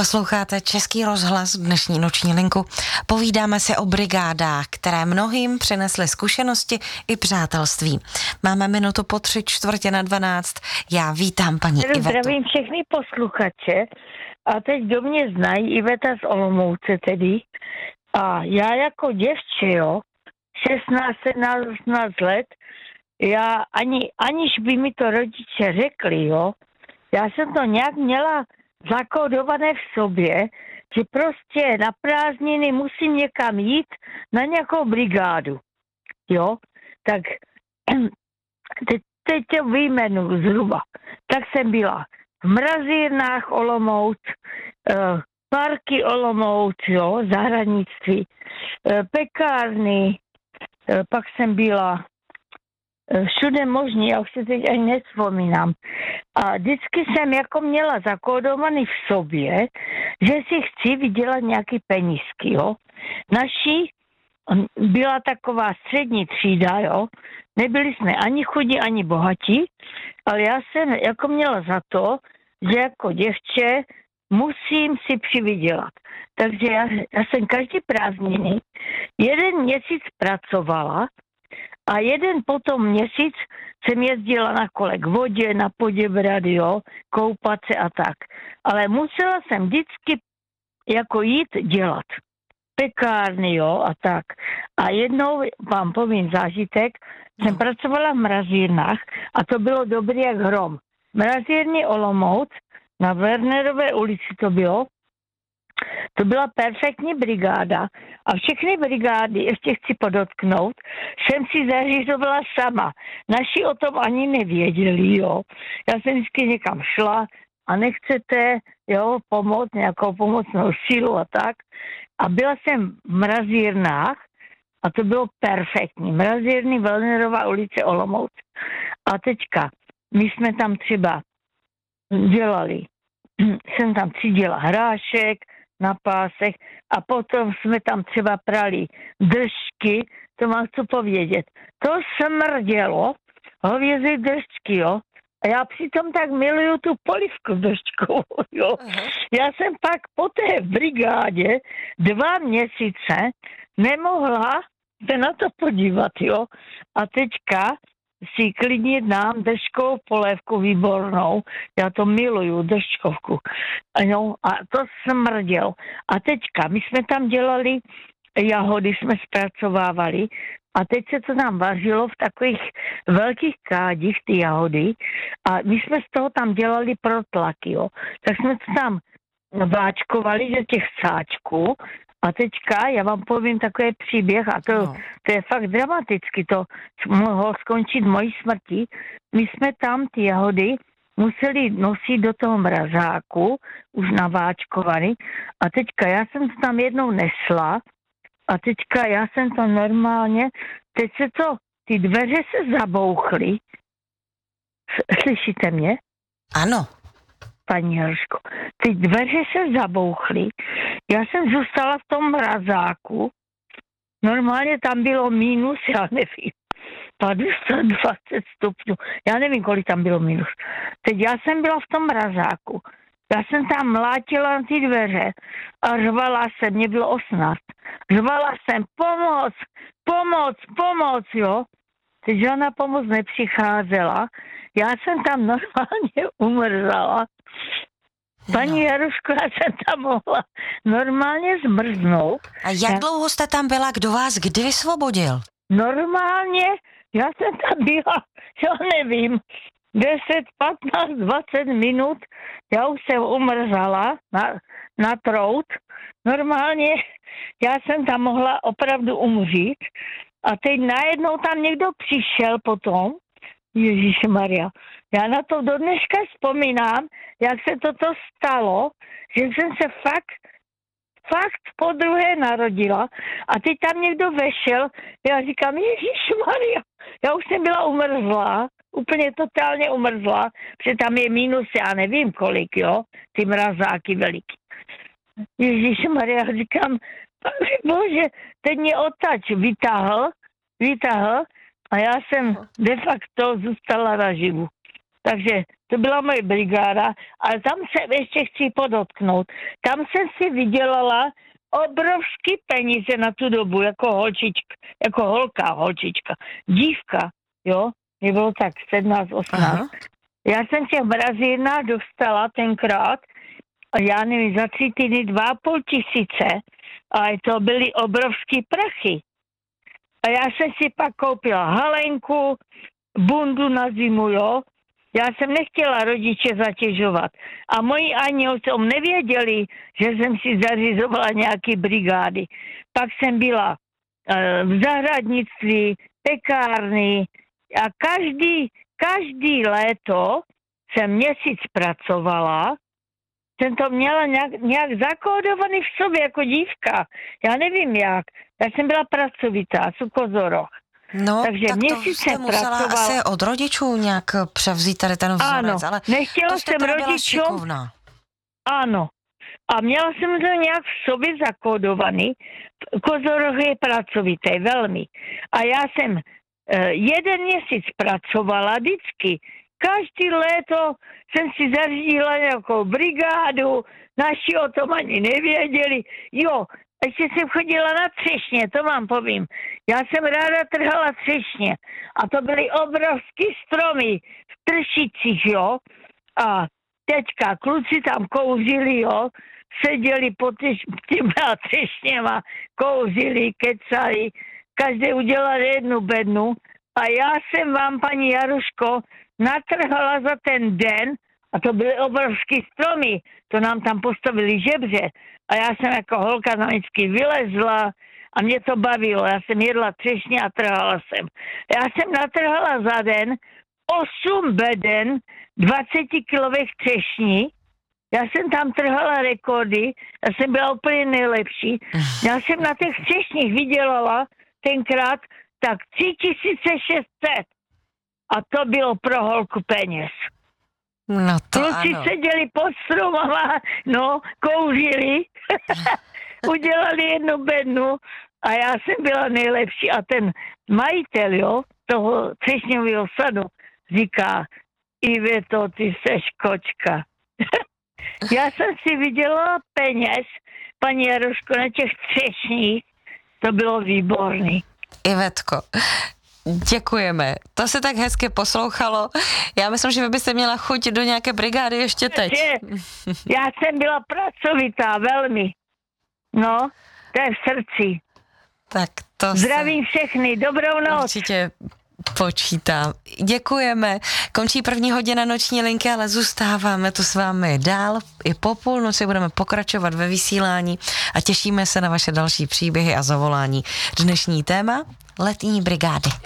Posloucháte Český rozhlas, dnešní noční linku. Povídáme si o brigádách, které mnohým přinesly zkušenosti i přátelství. Máme minutu po 11:45. Já vítám paní Ivetu. Zdravím všechny posluchače. A teď do mě znají Iveta z Olomouce tedy. A já jako děvče, 16, 17, 18 let, já aniž by mi to rodiče řekli, já jsem to nějak měla zakódované v sobě, že prostě na prázdniny musím někam jít na nějakou brigádu. Tak teď to vyjmenu zhruba. Tak jsem byla v Mrazírnách Olomouc, parky Olomouc, zahradnictví, pekárny, pak jsem byla všude možný, já už se teď ani nevzpomínám. A vždycky jsem jako měla zakódovaný v sobě, že si chci vydělat nějaký penízky, Naší byla taková střední třída, Nebyli jsme ani chudí, ani bohatí, ale já jsem jako měla za to, že jako děvče musím si přivydělat. Takže já jsem každý prázdniny jeden měsíc pracovala a jeden potom měsíc jsem jezdila na kole k vodě, na Poděbrad, koupat se a tak. Ale musela jsem vždycky jako jít dělat pekárny, a tak. A jednou vám povím zážitek, jsem pracovala v Mrazírnách a to bylo dobrý jak hrom. Mrazírny Olomouc, na Wernerové ulici to bylo. To byla perfektní brigáda a všechny brigády, ještě chci podotknout, jsem si zařizovala sama. Naši o tom ani nevěděli, Já jsem vždycky někam šla a nechcete, pomoct, nějakou pomocnou sílu a tak. A byla jsem v Mrazírnách a to bylo perfektní. Mrazírny, Wernerova ulice, Olomouc. A teďka, my jsme tam třeba dělali, jsem tam třídila hrášek na pásech a potom jsme tam třeba prali držky, to mám chci povědět. To smrdělo, hovězí držky, A já přitom tak miluju tu polivku držkovou, Já jsem pak po té brigádě 2 měsíce nemohla se na to podívat, A teďka si klidně dám držkovou polévku výbornou. Já to miluju, držkovku. A to smrdělo. A teďka, my jsme tam dělali jahody, jsme zpracovávali a teď se to nám vařilo v takových velkých kádích, ty jahody. A my jsme z toho tam dělali protlaky, Tak jsme to tam váčkovali do těch sáčků. A teďka, já vám povím takový příběh a to je fakt dramaticky, to mohlo skončit mojí smrtí. My jsme tam ty jahody museli nosit do toho mrazáku, už naváčkovaný. A teďka, já jsem to tam jednou nesla a teďka já jsem to normálně, teď ty dveře se zabouchly. Slyšíte mě? Ano. Paní Hrško, ty dveře se zabouchly, já jsem zůstala v tom mrazáku, normálně tam bylo minus, já nevím, 20 stupňů, já nevím, kolik tam bylo minus. Teď já jsem byla v tom mrazáku, já jsem tam mlátila na ty dveře a řvala jsem, mě bylo 18, řvala jsem, pomoc, Teď žádná pomoc nepřicházela. Já jsem tam normálně umrzala. Paní Jaruško, já jsem tam mohla normálně zmrznout. A jak dlouho jste tam byla? Kdo vás kdy vysvobodil? Normálně, já jsem tam byla, já nevím, 10, 15, 20 minut. Já už jsem umrzala na trout. Normálně, já jsem tam mohla opravdu umřít. A teď najednou tam někdo přišel potom, Ježišmarja, já na to do dneška vzpomínám, jak se toto stalo, že jsem se fakt podruhé narodila a teď tam někdo vešel, já říkám, Ježišmarja, já už jsem byla umrzlá, úplně totálně umrzlá, protože tam je minus, já nevím kolik, ty mrazáky veliký. Ježišmarja, říkám, Bože, teď mě otač vytáhl a já jsem de facto zůstala naživu. Takže to byla moje brigáda, ale tam se ještě chci podotknout. Tam jsem si vydělala obrovský peníze na tu dobu, jako holčička, jako holčička, dívka, jo, mě bylo tak 17, 18. Aha. Já jsem těch mrazírnách dostala tenkrát, já nevím, za 3 týdny 2,5 tisíce, a to byly obrovský prachy. A já jsem si pak koupila halenku, bundu na zimu, jo. Já jsem nechtěla rodiče zatěžovat. A moji ani o tom nevěděli, že jsem si zařizovala nějaké brigády. Pak jsem byla v zahradnictví, pekárny a každý léto jsem měsíc pracovala. Jsem to měla nějak zakódovaný v sobě jako dívka. Já nevím jak. Já jsem byla pracovitá, Sukozoroch. No, takže tak to jste musela asi od rodičů nějak převzít tady ten vzorec. Ano, ale nechtěla jsem rodičům. Ano. A měla jsem to nějak v sobě zakódovaný. Kozoroch je pracovitý, velmi. A já jsem 1 měsíc pracovala vždycky. Každý léto jsem si zařídila nějakou brigádu, naši o tom ani nevěděli. Jo, ještě jsem chodila na třešně, to vám povím. Já jsem ráda trhala třešně a to byly obrovský stromy v Tršicích, jo. A teďka kluci tam kouřili, jo. Seděli pod těma třešněma, kouřili, kecali, každý udělal 1 bednu a já jsem vám, paní Jaruško, natrhala za ten den, a to byly obrovský stromy, to nám tam postavili žebře a já jsem jako holka tam vždycky vylezla a mě to bavilo, já jsem jedla třešně a trhala jsem. Já jsem natrhala za den 8 beden 20-kilových třešní, já jsem tam trhala rekordy, já jsem byla úplně nejlepší, já jsem na těch třešních vydělala tenkrát tak 3600. A to bylo pro holku peněz. No to kluci ano. seděli pod stromama, no, kouřili, udělali 1 bednu a já jsem byla nejlepší. A ten majitel, jo, toho třešňového sadu říká, Iveto, ty seš kočka. Já jsem si vydělala peněz, paní Jaroško, na těch třešních, to bylo výborný. Ivetko, děkujeme. To se tak hezky poslouchalo. Já myslím, že vy byste měla chuť do nějaké brigády ještě teď. Já jsem byla pracovitá, velmi. No, to je v srdci. Tak to zdravím všechny, dobrou noc. Určitě počítám. Děkujeme. Končí 1. hodina noční linky, ale zůstáváme tu s vámi dál. I po půlnoci budeme pokračovat ve vysílání a těšíme se na vaše další příběhy a zavolání. Dnešní téma letní brigády.